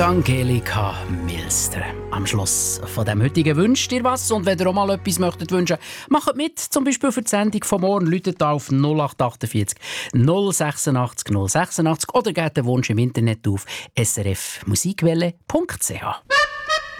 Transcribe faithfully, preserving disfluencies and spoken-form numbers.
Angelika Milster. Am Schluss von dem heutigen wünscht ihr was. Und wenn ihr auch mal etwas möchtet wünschen, macht mit. Zum Beispiel für die Sendung von morgen. Läutet auf null acht achtundvierzig null sechsundachtzig null sechsundachtzig oder gebt den Wunsch im Internet auf s r f musikwelle punkt c h.